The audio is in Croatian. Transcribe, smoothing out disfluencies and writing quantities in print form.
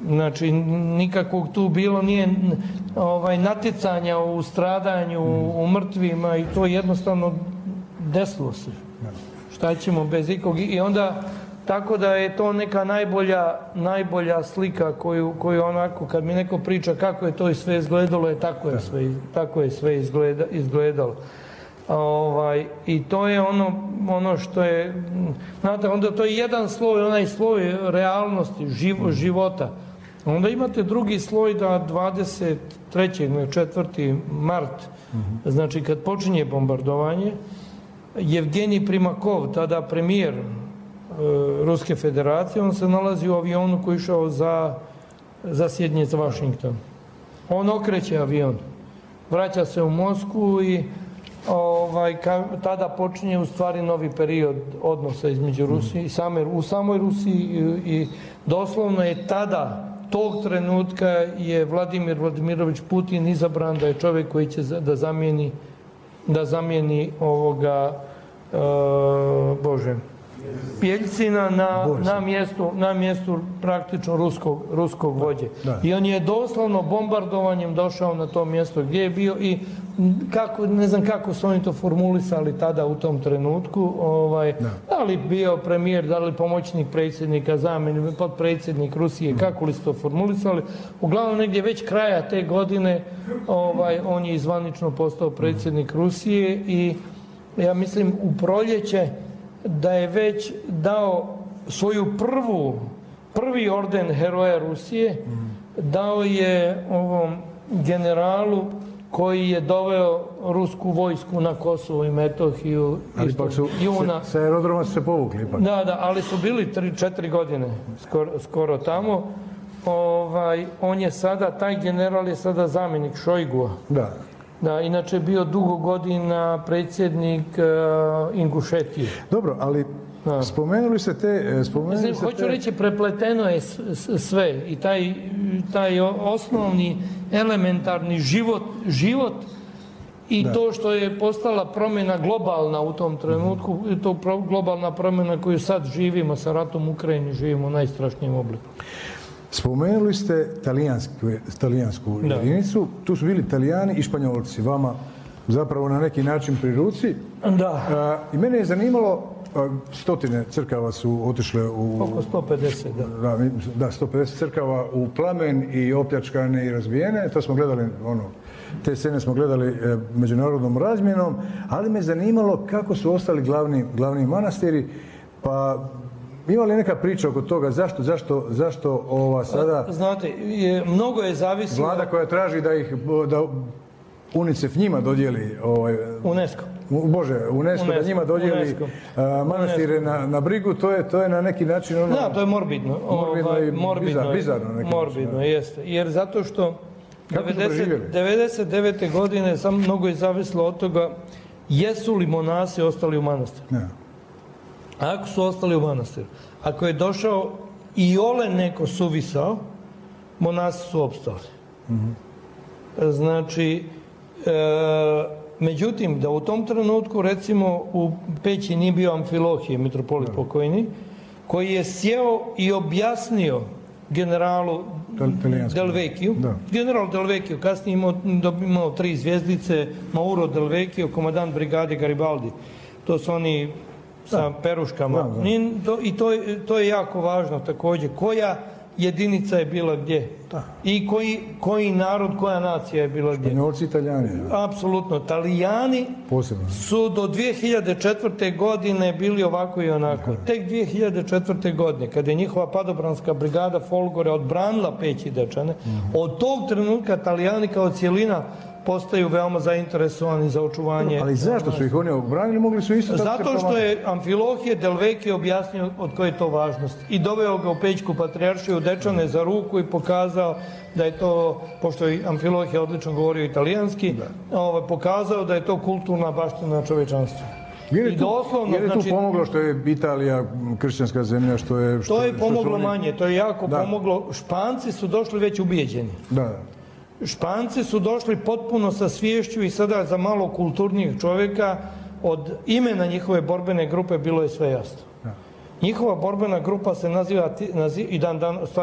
Znači, nikakvog tu bilo nije natjecanja u stradanju, u mrtvima i to jednostavno desilo se. Šta ćemo bez ikog? I onda, tako da je to neka najbolja slika koju onako, kad mi neko priča kako je to sve izgledalo, tako je sve izgledalo. I to je ono što je, znate, onda to je jedan sloj, onaj sloj realnosti, života. Onda imate drugi sloj da 23. 4. mart, znači kad počinje bombardovanje, Jevgenij Primakov, tada premijer Ruske federacije, on se nalazi u avionu koji je išao za Sjedinje, za Washington. On okreće avion, vraća se u Moskvu i tada počinje u stvari novi period odnosa između Rusije i u samoj Rusiji i doslovno je tada, tog trenutka je Vladimir Vladimirović Putin izabran da je čovjek koji će da zamijeni Jeljcina na mjestu praktično ruskog vođe. I on je doslovno bombardovanjem došao na to mjesto gdje je bio i ne znam kako su oni to formulisali tada u tom trenutku, da li bio premijer, da li pomoćnik predsjednika, zamjenik, potpredsjednik Rusije, kako li su to formulisali. Uglavnom negdje već kraja te godine on je zvanično postao predsjednik Rusije i ja mislim u proljeće da je već dao svoju prvi orden Heroja Rusije, dao je ovom generalu koji je doveo rusku vojsku na Kosovo i Metohiju. Ali ipak su sa aerodroma se povukli ipak. Da, ali su bili 3-4 godine skoro tamo. On je sada, taj general je sada zamjenik Šojgua. Da, inače je bio dugo godina predsjednik Ingušetije. Dobro, ali spomenuli ste te... Hoću reći, prepleteno je sve i taj osnovni elementarni život i to što je postala promjena globalna u tom trenutku, to globalna promjena koju sad živimo sa ratom u Ukrajini, živimo u najstrašnijem obliku. Spomenuli ste talijansku jedinicu, tu su bili Talijani i Španjolci, vama zapravo na neki način pri ruci. Da. I mene je zanimalo, stotine crkava su otišle u... Oko 150, da. Da, 150 crkava u plamen i opljačkane i razbijene, to smo gledali, te scene smo gledali međunarodnom razmjenom, ali me zanimalo kako su ostali glavni manastiri, pa... Ima li neka priča oko toga, zašto ova sada... Znate, mnogo je zavisilo... Vlada koja traži da UNICEF njima dodijeli... UNESCO. UNESCO da njima dodijeli manastire na brigu, to je na neki način... Da, to je morbidno. Bizarno na neki način. Morbidno, jeste. Jer zato što 99. godine mnogo je zavisilo od toga jesu li monasi ostali u manastiru. Ako su ostali u manastiru, ako je došao iole neko suvisao, monasi su opstali. Znači, međutim, da u tom trenutku, recimo, u Peći nije bio Amfilohije, mitropolit pokojni, koji je sjeo i objasnio generalu Del Vecchiju. General Del Vecchio, kasnije imao 3 zvjezdice, Mauro Del Vecchio, komandant brigade Garibaldi. To su oni sa peruškama. I to je jako važno također. Koja jedinica je bila gdje? I koji narod, koja nacija je bila gdje? Španjolci i Talijani. Apsolutno. Talijani su do 2004. godine bili ovako i onako. Tek 2004. godine, kada je njihova padobranska brigada Folgore odbranila Peć i Dečane, od tog trenutka Talijani kao cijelina postaju veoma zainteresovani za očuvanje... Ali zašto su ih oni obranili? Mogli su isto tako... Zato što je Amfilohije Del Vecchio objasnio od koje je to važnost. I doveo ga u Pećku patrijaršiju Dečane za ruku i pokazao da je to, pošto je Amfilohije odlično govorio italijanski, pokazao da je to kulturna baština čovječanstva. Je li tu pomoglo što je Italija kršćanska zemlja? To je pomoglo manje, to je jako pomoglo. Španci su došli već ubijeđeni. Španci su došli potpuno sa sviješću i sada za malo kulturnijeg čovjeka od imena njihove borbene grupe bilo je sve jasno. Njihova borbena grupa se naziva i dan